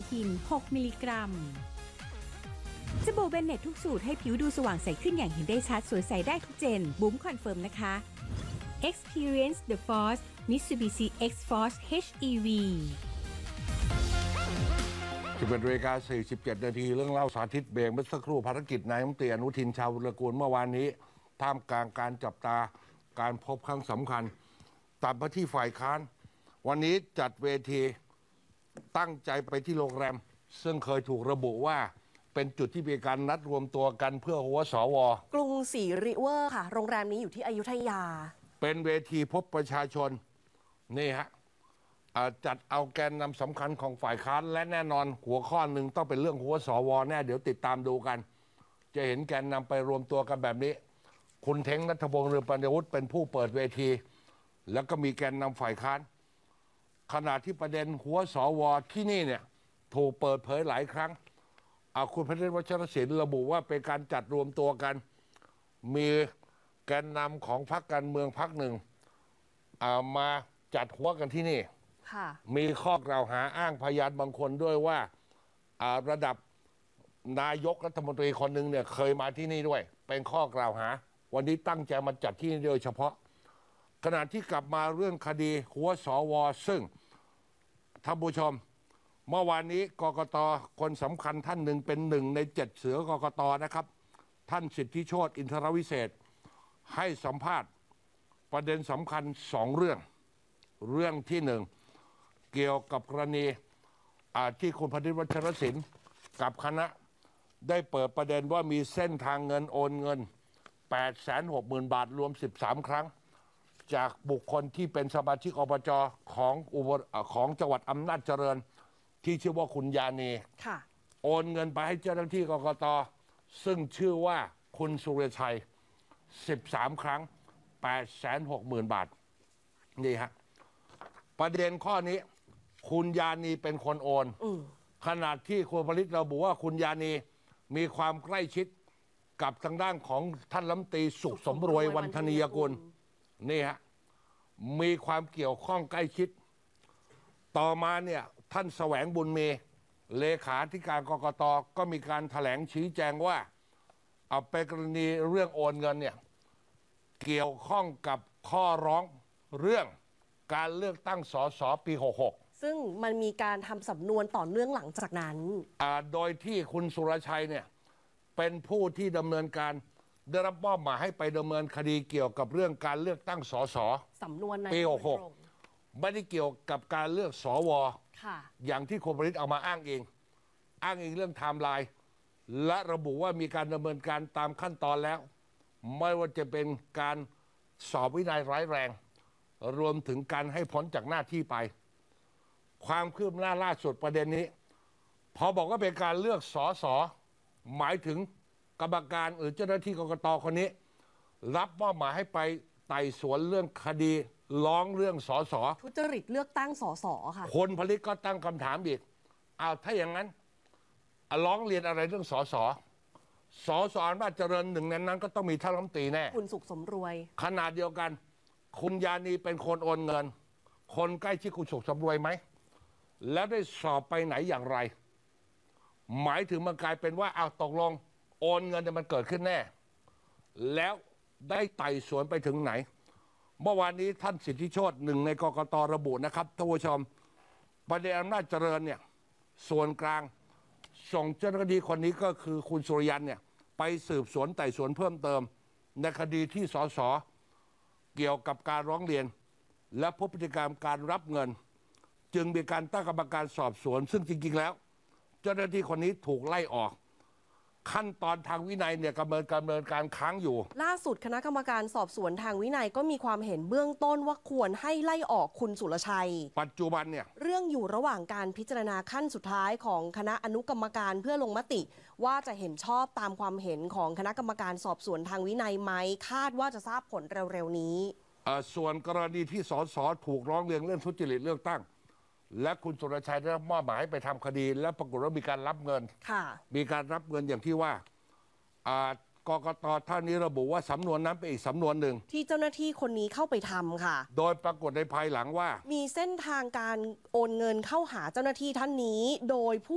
ทิน 6 มิลลิกรัมสบู่เบนเน็ตทุกสูตรให้ผิวดูสว่างใสขึ้นอย่างเห็นได้ชัดสวยใสได้ทุกเจนบุ๋มคอนเฟิร์มนะคะ Experience the Force Mitsubishi X-Force HEV 11:47 นาทีเรื่องเล่าสาธิตเบรกเมื่อสักครู่ภารกิจนายมนตรีอนุทินชาญวิรากูลเมื่อวานนี้ท่ามกลางการจับตาการพบครั้งสำคัญตัดมาที่ฝ่ายค้านวันนี้จัดเวทีตั้งใจไปที่โรงแรมซึ่งเคยถูกระบุว่าเป็นจุดที่มีการนัดรวมตัวกันเพื่อหัวสว. กรุงศรีริเวอร์ค่ะโรงแรมนี้อยู่ที่อยุธยาเป็นเวทีพบประชาชนนี่ฮะจัดเอาแกนนำสำคัญของฝ่ายค้านและแน่นอนหัวข้อหนึ่งต้องเป็นเรื่องหัวสว.แน่เดี๋ยวติดตามดูกันจะเห็นแกนนำไปรวมตัวกันแบบนี้คุณเท้ง ณัฐพงษ์ เรืองปัญญวุฒิเป็นผู้เปิดเวทีแล้วก็มีแกนนำฝ่ายค้านขณะที่ประเด็นหัวสว.ที่นี่เนี่ยถูกเปิดเผยหลายครั้งคุณพระเดช วชรศิลป์ระบุว่าเป็นการจัดรวมตัวกันมีแกนนำของพรรคการเมืองพรรคหนึ่งมาจัดหัวกันที่นี่มีข้อกล่าวหาอ้างพยานบางคนด้วยว่าระดับนายกรัฐมนตรีคนหนึ่งเนี่ยเคยมาที่นี่ด้วยเป็นข้อกล่าวหาวันนี้ตั้งใจมาจัดที่นี่โดยเฉพาะขณะที่กลับมาเรื่องคดีหัวสว.ซึ่งท่านผู้ชมเมื่อวานนี้กกต.คนสำคัญท่านหนึ่งเป็นหนึ่งใน7เสือกกต.นะครับท่านสิทธิโชติอินทรวิเศษให้สัมภาษณ์ประเด็นสำคัญ2เรื่องที่1เกี่ยวกับกรณีที่คุณพระเดช วชรศิลป์กับคณะได้เปิดประเด็นว่ามีเส้นทางเงินโอนเงิน 860,000 บาทรวม13ครั้งจากบุคคลที่เป็นสมาชิกอบจ.ของจังหวัดอำนาจเจริญที่ชื่อว่าคุณยานีโอนเงินไปให้เจ้าหน้าที่กกต.ซึ่งชื่อว่าคุณสุรชัย13ครั้ง 860,000 บาทนี่ฮะประเด็นข้อนี้คุณยานีเป็นคนโอนขนาดที่คุณผลิตเราบอกว่าคุณยานีมีความใกล้ชิดกับทางด้านของท่านรัฐมนตรีสุขสมรวยวันธนียกุลนี่ฮะมีความเกี่ยวข้องใกล้ชิดต่อมาเนี่ยท่านแสวงบุญมีเลขาธิการกกต.ก็มีการแถลงชี้แจงว่าเป็นกรณีเรื่องโอนเงินเนี่ยเกี่ยวข้องกับข้อร้องเรื่องการเลือกตั้งสสปี66 ซึ่งมันมีการทำสำนวนต่อเนื่องหลังจากนั้นโดยที่คุณสุรชัยเนี่ยเป็นผู้ที่ดำเนินการได้รับมอบหมายให้ไปดำเนินคดีเกี่ยวกับเรื่องการเลือกตั้งสสสำนวนในปี66ไม่ได้เกี่ยวกับการเลือกสวอย่างที่คุณผลิตเอามาอ้างเองเรื่องไทม์ไลน์และระบุว่ามีการดำเนินการตามขั้นตอนแล้วไม่ว่าจะเป็นการสอบวินัยร้ายแรงรวมถึงการให้พ้นจากหน้าที่ไปความคืบหน้าล่าสุดประเด็นนี้พอบอกว่าเป็นการเลือกสสหมายถึงกรรมการหรือเจ้าหน้าที่กกต.คนนี้รับมอบหมายให้ไปไต่สวนเรื่องคดีร้องเรื่องสสทุจริตเลือกตั้งสสค่ะคนผลิตก็ตั้งคำถามอีกถ้าอย่างนั้นร้องเรียนอะไรเรื่องสสอำนาจเจริญหนึ่งในนั้นก็ต้องมีท่านรัฐมนตรีแน่คุณสุขสมรวยขนาดเดียวกันคุณยานีเป็นคนโอนเงินคนใกล้ชิดคุณสุขสมรวยไหมแล้วได้สอบไปไหนอย่างไรหมายถึงมันกลายเป็นว่าตกลงโอนเงินมันเกิดขึ้นแน่แล้วได้ไต่สวนไปถึงไหนเมื่อวานนี้ท่านสิทธิโชติหนึ่งในกกต.ระบุนะครับท่านผู้ชมประเด็นอำนาจเจริญเนี่ยส่วนกลางส่งเจ้าหน้าที่คนนี้ก็คือคุณสุริยันเนี่ยไปสืบสวนไต่สวนเพิ่มเติมในคดีที่สสเกี่ยวกับการร้องเรียนและพบพฤติกรรมการรับเงินจึงมีการตั้งกรรมการสอบสวนซึ่งจริงๆแล้วเจ้าหน้าที่คนนี้ถูกไล่ออกขั้นตอนทางวินัยเนี่ยกำเนินการค้างอยู่ล่าสุดคณะกรรมการสอบสวนทางวินัยก็มีความเห็นเบื้องต้นว่าควรให้ไล่ออกคุณสุรชัยปัจจุบันเนี่ยเรื่องอยู่ระหว่างการพิจารณาขั้นสุดท้ายของคณะอนุกรรมการเพื่อลงมติว่าจะเห็นชอบตามความเห็นของคณะกรรมการสอบสวนทางวินัยไหมคาดว่าจะทราบผลเร็วๆนี้ส่วนกรณีที่สสถูกร้องเรียนเรื่องทุจริตเลือกตั้งและคุณสุรชัยได้รับมอบหมายให้ไปทำคดีและปรากฏว่ามีการรับเงินมีการรับเงินอย่างที่ว่ากกต.ท่านนี้ระบุว่าสำนวนนั้นเป็นอีกสำนวนหนึ่งที่เจ้าหน้าที่คนนี้เข้าไปทำค่ะโดยปรากฏในภายหลังว่ามีเส้นทางการโอนเงินเข้าหาเจ้าหน้าที่ท่านนี้โดยผู้